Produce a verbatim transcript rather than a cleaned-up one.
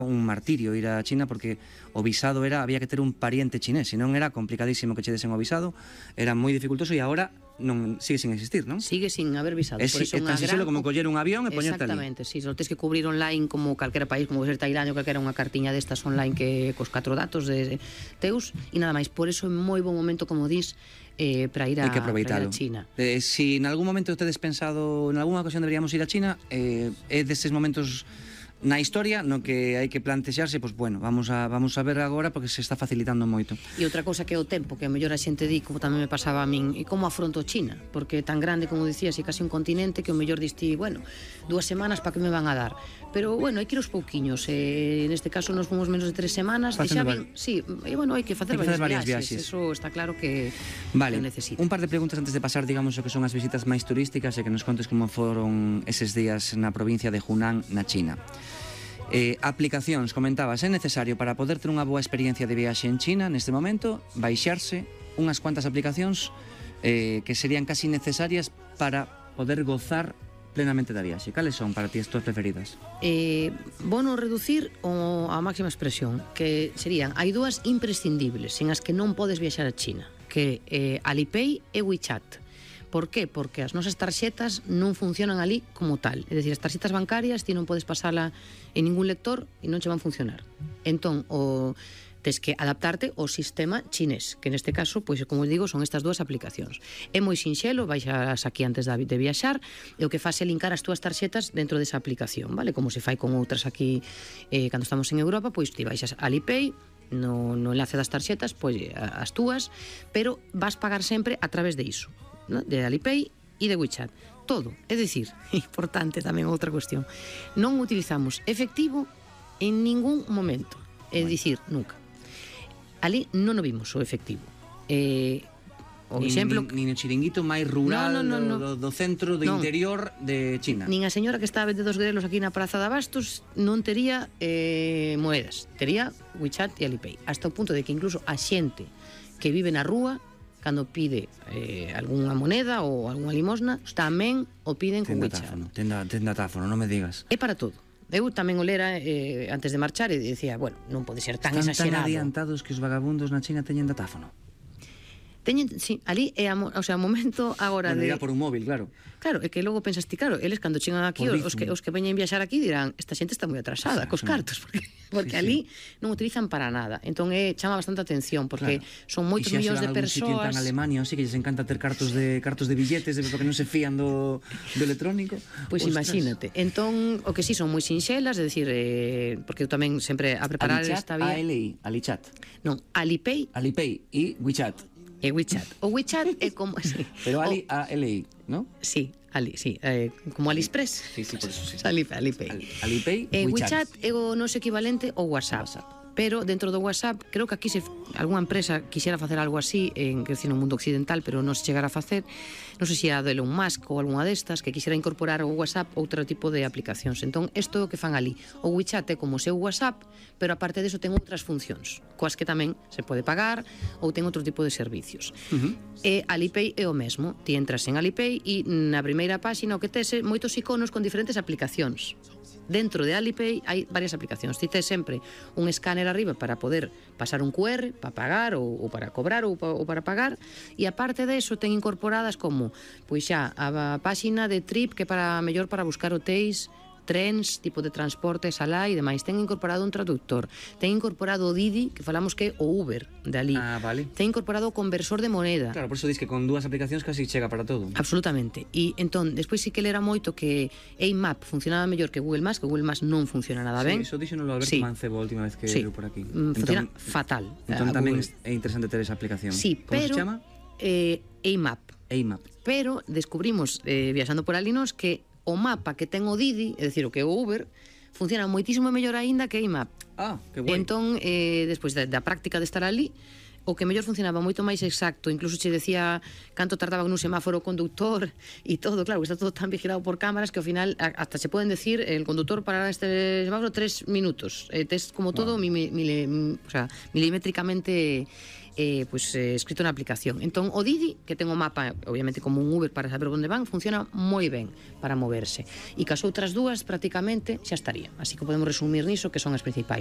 un martirio ir a China porque o visado era, había que ter un pariente chinés, senón era complicadísimo que che desen o visado, era moi dificultoso e agora non sigue sin existir, non? Sigue sin haber visado. É, por si, iso é tan siselo como coller un avión e poñerte ali. Exactamente, si, sí, só tens que cubrir online como calquera país, como ser Tailandia ou calquera unha cartiña destas online que cos catro datos de teus e nada máis. Por iso é moi bon momento, como dis, eh, para ir a, Hai que para ir a aproveitalo. China. Eh, si en algún momento tedes pensado, en algunha ocasión deberíamos ir a China, eh, é destes momentos na historia no que hai que plantexarse, pois bueno, vamos a vamos a ver agora porque se está facilitando moito. E outra cousa que é o tempo, que a mellor a xente di, como tamén me pasaba a min, e como afronto China, porque é tan grande, como dicías, e casi un continente que o mellor diste, bueno, dúas semanas para que me van a dar. Pero bueno, hai que ir aos pouquiños, e neste caso nos fomos menos de tres semanas, e xa ben, sí, e bueno, hai que facer, hai que varias, facer varias viaxes, viaxes. Eso está claro que Vale, que necesita. Un par de preguntas antes de pasar, digamos, o que son as visitas máis turísticas e que nos contes como foron eses días na provincia de Hunan, na China. Eh, aplicacións, comentabas, é necesario para poder ter unha boa experiencia de viaxe en China neste momento, baixarse unhas cuantas aplicacións eh, que serían casi necesarias para poder gozar plenamente da viaxe. Cales son para ti as túas preferidas? Eh, bono reducir o a máxima expresión, que serían, hai dúas imprescindibles sin as que non podes viaxar a China, que eh, Alipay e WeChat. Por qué? Porque as nosas tarxetas non funcionan ali como tal. É dicir, as tarxetas bancarias ti non podes pasala en ningún lector e non che van funcionar. Entón, o tes que adaptarte ao sistema chinés, que neste caso, pois como digo, son estas dúas aplicacións. É moi sinxelo, baixas aquí antes de viaxar, e o que faz é linkar as túas tarxetas dentro desa aplicación, vale? Como se fai con outras aquí eh, cando estamos en Europa, pois ti baixas Alipay, no, no enlace das tarxetas, pois as túas, pero vas pagar sempre a través de iso, ¿no? De Alipay e de WeChat. Todo. É dicir, importante tamén outra cuestión, non utilizamos efectivo en ningún momento. É dicir, nunca. Ali non o vimos o efectivo. Eh, o Nin, exemplo... nin, nin o chiringuito máis rural no, no, no, do, do, do centro, do non. interior de China. Nin a señora que está a vender dos grelos aquí na Praza de Abastos non tería eh, moedas. Tería WeChat e Alipay. Hasta o punto de que incluso a xente que vive na rúa, cando pide eh, algunha moneda ou algunha limosna, tamén o piden con WeChat. Ten datáfono, non me digas. É para todo. Eu tamén o lera eh, antes de marchar e dicía, bueno, non pode ser tan Están exagerado. tan adiantados que os vagabundos na China teñen datáfono. Teñen, sí, ali é a, o sea, o momento agora bueno, de... irá por un móvil, claro. Claro, é que logo pensas ti, claro, eles cando chegan aquí, os, os que os que veñen viaxar aquí dirán, esta xente está moi atrasada, cos cartos, porque porque sí, ali sí. non utilizan para nada. Entón é chama bastante atención, porque claro. son moitos millóns de persoas. En Alemania, así que lles encanta ter cartos de cartos de billetes, porque non se fían do, do electrónico. Pois pues imagínate. Entón, o que sí son moi sinxelas, é dicir, eh, porque eu tamén sempre a preparar Alichat, esta vía. A L I, Alichat. Non, Alipay. Alipay e WeChat. E WeChat. O WeChat é como... Sí. Pero Ali, A L I, ¿no? Sí, Ali, sí. Eh, como AliExpress. Sí, sí, por eso sí. Alipay. Alipay. Alipay, eh, WeChat. WeChat é o noso equivalente ao WhatsApp. WhatsApp. Pero dentro do WhatsApp, creo que aquí se algunha empresa quixera facer algo así en, que decir, no mundo occidental, pero non se chegara a facer. Non sei se a de Elon Musk ou algunha destas que quixera incorporar ao WhatsApp outro tipo de aplicacións. Entón, isto é o que fan ali. O WeChat é como o seu WhatsApp, pero aparte deso ten outras funcións, coas que tamén se pode pagar ou ten outro tipo de servicios. Uh-huh. E Alipay é o mesmo. Ti entras en Alipay e na primeira páxina o que tes é moitos iconos con diferentes aplicacións. Dentro de Alipay hai varias aplicacións. Ti tes sempre un escáner arriba para poder pasar un cu erre para pagar ou, ou para cobrar ou, ou para pagar, e aparte de eso ten incorporadas como pois xa a páxina de Trip, que para mellor para buscar hotéis, trens, tipo de transportes alá e demais. Ten incorporado un traductor, ten incorporado o Didi, que falamos que é o Uber de ali. Ah, vale. Ten incorporado o conversor de moneda. Claro, por eso dis que con dúas aplicacións casi chega para todo. Absolutamente. E entón, despois sí que lera moito que A Map funcionaba mellor que Google Maps, que Google Maps non funciona nada ben. Sí, iso dixono Alberto sí. Mancebo a última vez que sí. veio por aquí. Mm, funciona entón, fatal. Entón tamén Google. É interesante ter esa aplicación. Sí, como pero, se chama? Eh, A Map. A Map. Pero descubrimos, eh, viaxando por ali nos, que o mapa que ten o Didi, é dicir, o que é o Uber, funciona moitísimo mellor aínda que A Map. Ah, que guai. Entón, eh, despois da, da práctica de estar ali, o que mellor funcionaba moito máis exacto, incluso che decía canto tardaba nun semáforo o conductor e todo, claro, está todo tan vigilado por cámaras que ao final hasta se poden decir el conductor para este semáforo tres minutos, eh, tes como todo wow. mili, mili, o sea, milimétricamente eh, pues, eh, escrito na aplicación. Entón, o Didi, que ten o mapa, obviamente como un Uber para saber onde van, funciona moi ben para moverse. E cas outras dúas, prácticamente, xa estaría. Así que podemos resumir niso, que son as principais.